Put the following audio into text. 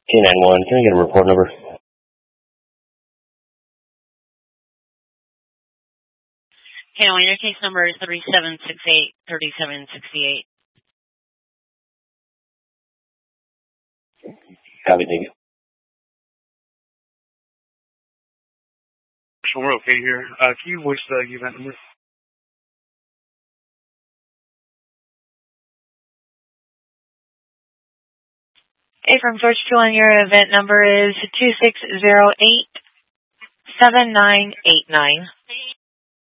K91, can I get a report number? K91, your case number is 3768-3768. Copy, thank you. We're okay here. Can you voice the event number? Hey, from George 2-1, your event number is 2608-7989.